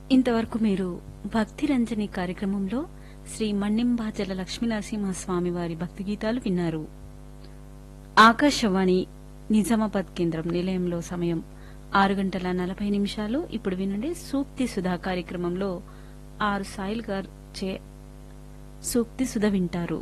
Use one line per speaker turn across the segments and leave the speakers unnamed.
ఇంతవరకు మీరు భక్తి రంజని కార్యక్రమంలో శ్రీ మణింబాచల లక్ష్మీనరసింహస్వామి వారి భక్తి గీతాలు విన్నారు. ఆకాశవాణి నిజామాబాద్ కేంద్రం నిలయంలో సమయం 6:40. ఇప్పుడు వినండి సూక్తి సుధా కార్యక్రమంలో ఆర్ సాయిల్ గారు చే సూక్తి సుధ వింటారు.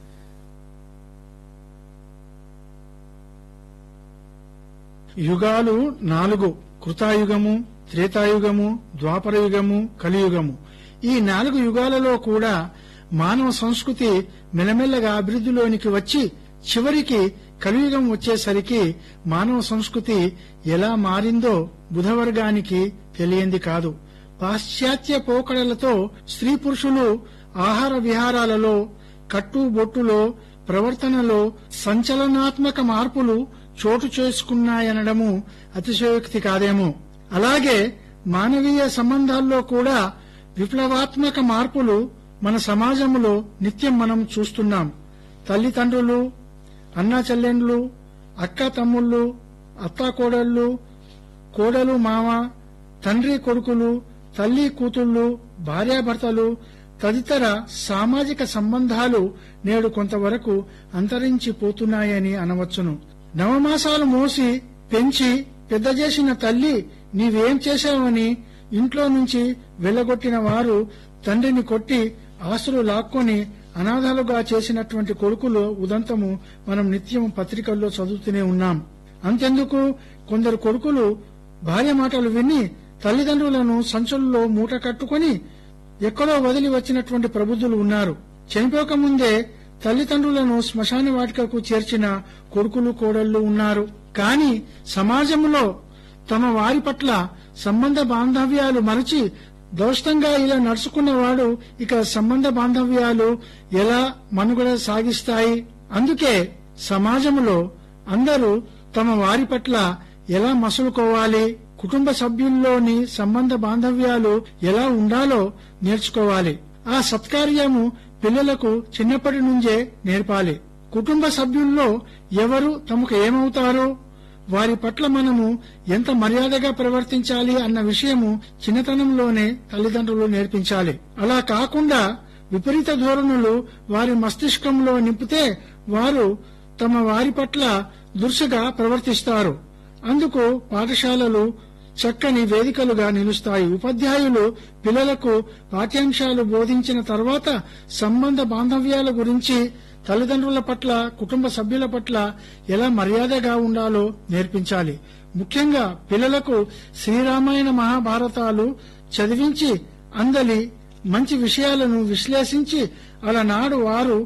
యుగాలు 4: కృతాయుగము, త్రేతాయుగము, ద్వాపరయుగము, కలియుగము. ఈ 4 యుగాలలో కూడా మానవ సంస్కృతి మెల్లమెల్లగా అభివృద్ధిలోనికి వచ్చి చివరికి కలియుగం వచ్చేసరికి మానవ సంస్కృతి ఎలా మారిందో బుధవర్గానికి తెలియంది కాదు. పాశ్చాత్య పోకడలతో స్త్రీ పురుషులు ఆహార విహారాలలో, కట్టుబొట్టులో, ప్రవర్తనలో సంచలనాత్మక మార్పులు చోటు చేసుకున్నాయనడము అతిశయోక్తి కాదేమో. అలాగే మానవీయ సంబంధాల్లో కూడా విప్లవాత్మక మార్పులు మన సమాజంలో నిత్యం మనం చూస్తున్నాం. తల్లిదండ్రులు, అన్నా చెల్లెండ్లు, అక్క తమ్ముళ్ళు, అత్తాకోడళ్లు, కోడలు మామ, తండ్రి కొడుకులు, తల్లి కూతుళ్లు, భార్యాభర్తలు తదితర సామాజిక సంబంధాలు నేడు కొంతవరకు అంతరించిపోతున్నాయని అనవచ్చును. నవమాసాలు మోసి పెంచి పెద్ద చేసిన తల్లి నీవేం చేశావని ఇంట్లో నుంచి వెళ్లగొట్టిన వారు తండ్రిని కొట్టి ఆస్తులు లాక్కొని అనాథలుగా చేసినటువంటి కొడుకులు ఉదంతము మనం నిత్యం పత్రికల్లో చదువుతూనే ఉన్నాం. అంతెందుకు, కొందరు కొడుకులు భార్య మాటలు విని తల్లిదండ్రులను సంచుల్లో మూట కట్టుకుని ఎక్కడో వదిలి వచ్చినటువంటి ప్రబుద్ధులు ఉన్నారు. చనిపోకముందే తల్లిదండ్రులను శ్మశాన వాటికకు చేర్చిన కొడుకులు కోడళ్లు ఉన్నారు. కాని సమాజంలో తమ వారి పట్ల సంబంధ బాంధవ్యాలు మరచి దౌష్టంగా ఇలా నడుచుకున్నవాడు ఇక సంబంధ బాంధవ్యాలు ఎలా మనుగడ సాగిస్తాయి? అందుకే సమాజంలో అందరూ తమ వారి పట్ల ఎలా మసులుకోవాలి, కుటుంబ సభ్యుల్లోని సంబంధ బాంధవ్యాలు ఎలా ఉండాలో నేర్చుకోవాలి. ఆ సత్కార్యము పిల్లలకు చిన్నప్పటి నుంచే నేర్పాలి. కుటుంబ సభ్యుల్లో ఎవరు తమకు ఏమవుతారో, వారి పట్ల మనము ఎంత మర్యాదగా ప్రవర్తించాలి అన్న విషయము చిన్నతనంలోనే తల్లిదండ్రులు నేర్పించాలి. అలా కాకుండా విపరీత ధోరణులు వారి మస్తిష్కంలో నింపితే వారు తమ వారి పట్ల దురుసుగా ప్రవర్తిస్తారు. అందుకు పాఠశాలలు చక్కని వేదికలుగా నిలుస్తాయి. ఉపాధ్యాయులు పిల్లలకు పాఠ్యాంశాలు బోధించిన తర్వాత సంబంధ బాంధవ్యాల గురించి, తల్లిదండ్రుల పట్ల, కుటుంబ సభ్యుల పట్ల ఎలా మర్యాదగా ఉండాలో నేర్పించాలి. ముఖ్యంగా పిల్లలకు శ్రీరామాయణ మహాభారతాలు చదివించి అందలి మంచి విషయాలను విశ్లేషించి అలనాడు వారు